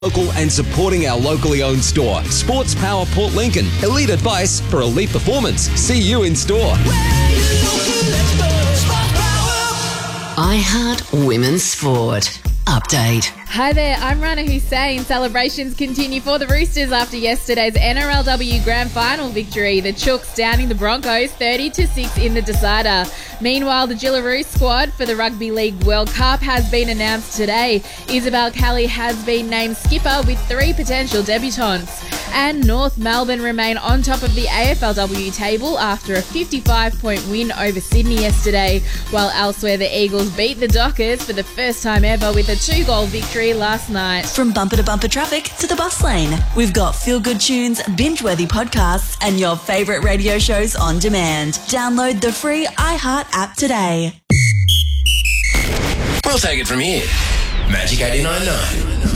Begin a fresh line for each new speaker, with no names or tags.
Local and supporting our locally owned store. Sports Power Port Lincoln. Elite advice for elite performance. See you in store.
iHeart Women's Sport. Update.
Hi there, I'm Rana Hussain. Celebrations continue for the Roosters after yesterday's NRLW Grand Final victory. The Chooks downing the Broncos 30-6 in the decider. Meanwhile, the Jillaroo squad for the Rugby League World Cup has been announced today. Isabel Kelly has been named skipper with 3 potential debutants. And North Melbourne remain on top of the AFLW table after a 55-point win over Sydney yesterday, while elsewhere the Eagles beat the Dockers for the first time ever with a 2-goal victory last night.
From bumper to bumper traffic to the bus lane, we've got feel-good tunes, binge-worthy podcasts, and your favourite radio shows on demand. Download the free iHeart app today.
We'll take it from here. Magic 89.9.